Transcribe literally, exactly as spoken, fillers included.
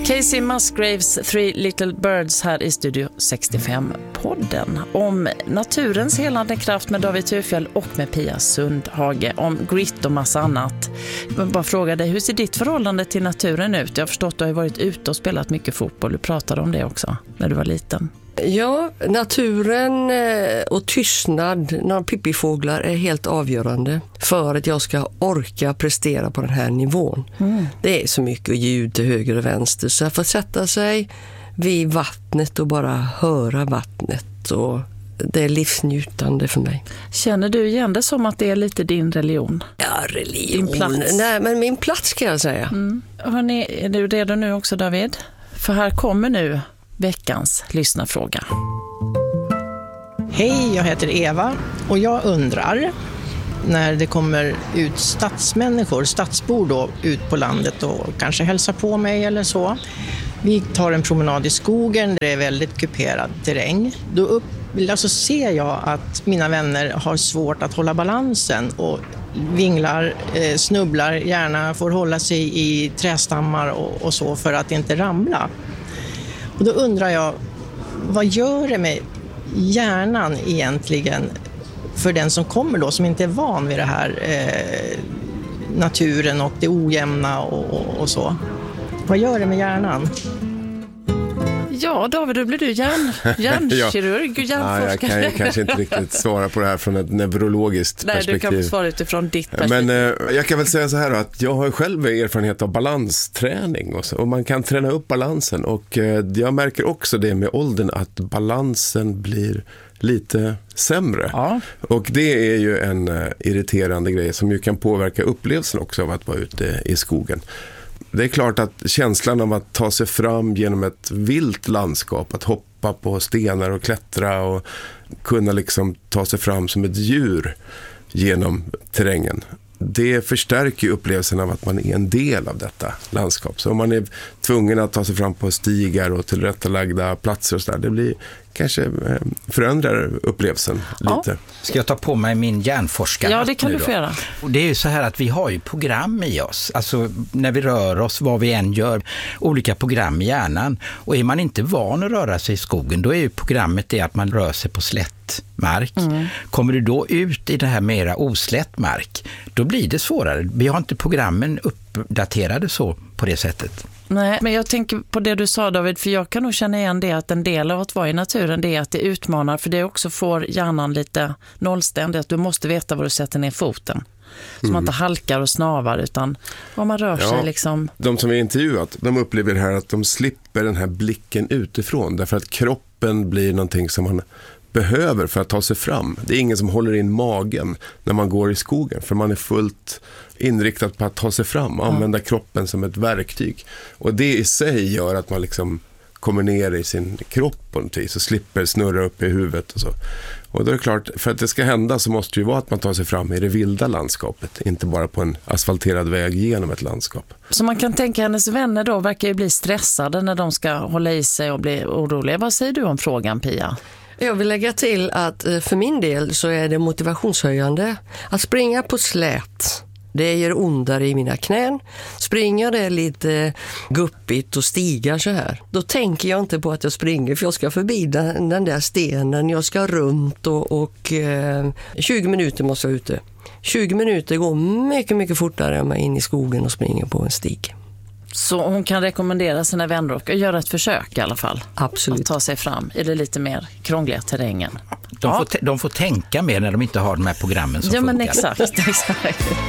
Casey Musgraves Three Little Birds här i Studio sextiofem-podden om naturens helande kraft med David Thurfjell och med Pia Sundhage om grit och massa annat. Jag vill bara fråga dig, hur ser ditt förhållande till naturen ut? Jag har förstått att du har varit ute och spelat mycket fotboll. Du pratade om det också när du var liten. Ja, naturen och tystnad, några pippifåglar är helt avgörande för att jag ska orka prestera på den här nivån. Mm. Det är så mycket ljud till höger och vänster, så att få sätta sig vid vattnet och bara höra vattnet, och det är livsnjutande för mig. Känner du igen det som att det är lite din religion? Ja, religion. Din plats. Nej, men min plats kan jag säga. Mm. Hörrni, är du redo nu också, David? För här kommer nu veckans lyssnarfråga. Hej, jag heter Eva och jag undrar, när det kommer ut stadsmänniskor, stadsbor då, ut på landet och kanske hälsar på mig eller så. Vi tar en promenad i skogen, det är väldigt kuperad terräng. Då upp, alltså ser jag att mina vänner har svårt att hålla balansen och vinglar, eh, snubblar, gärna får hålla sig i trästammar och, och så för att inte ramla. Och då undrar jag, vad gör det med hjärnan egentligen för den som kommer då, som inte är van vid det här eh, naturen och det ojämna och, och, och så? Vad gör det med hjärnan? Ja, David, då blir du hjärn, hjärnkirurg, hjärnforskare. Ja, jag kan ju kanske inte riktigt svara på det här från ett neurologiskt Nej, perspektiv. Nej, du kan svara utifrån ditt perspektiv. Men eh, jag kan väl säga så här att jag har själv erfarenhet av balansträning och, så, och man kan träna upp balansen, och eh, jag märker också det med åldern att balansen blir lite sämre. Ja. Och det är ju en eh, irriterande grej som ju kan påverka upplevelsen också av att vara ute i skogen. Det är klart att känslan av att ta sig fram genom ett vilt landskap, att hoppa på stenar och klättra och kunna liksom ta sig fram som ett djur genom terrängen, det förstärker ju upplevelsen av att man är en del av detta landskap. Så om man är tvungen att ta sig fram på stigar och tillrättalagda platser och så där, det blir kanske förändrar upplevelsen lite. Ja. Ska jag ta på mig min hjärnforskare? Ja, det kan du få göra. Och det är ju så här att vi har ju program i oss. Alltså när vi rör oss, vad vi än gör, olika program i hjärnan. Och är man inte van att röra sig i skogen, då är ju programmet det att man rör sig på slätt mark. Mm. Kommer du då ut i det här mera oslätt mark, då blir det svårare. Vi har inte programmen uppdaterade så på det sättet. Nej, men jag tänker på det du sa, David, för jag kan nog känna igen det att en del av att vara i naturen, det är att det utmanar, för det också får hjärnan lite nollständigt, att du måste veta var du sätter ner foten. Så mm. man inte halkar och snavar, utan vad man rör ja, sig liksom. De som är intervjuat, de upplever det här att de slipper den här blicken utifrån, därför att kroppen blir någonting som man behöver för att ta sig fram. Det är ingen som håller in magen när man går i skogen, för man är fullt inriktad på att ta sig fram och använda mm. kroppen som ett verktyg. Och det i sig gör att man liksom kommer ner i sin kropp på något vis och slipper snurra upp i huvudet och så. Och då är det klart, för att det ska hända så måste det ju vara att man tar sig fram i det vilda landskapet, inte bara på en asfalterad väg genom ett landskap. Så man kan tänka, hennes vänner då verkar ju bli stressade när de ska hålla i sig och bli oroliga. Vad säger du om frågan, Pia? Jag vill lägga till att för min del så är det motivationshöjande att springa på slät. Det gör ondare i mina knän. Springer det lite guppigt och stigar så här, då tänker jag inte på att jag springer, för jag ska förbi den, den där stenen, jag ska runt och, och eh, tjugo minuter måste jag ute. tjugo minuter går mycket, mycket fortare än man in i skogen och springer på en stig. Så hon kan rekommendera sina vänner att göra ett försök i alla fall. Absolut. Att ta sig fram i det lite mer krångliga terrängen. De, ja. får, de får tänka mer när de inte har de här programmen som ja, funkar. Ja, men exakt, exakt.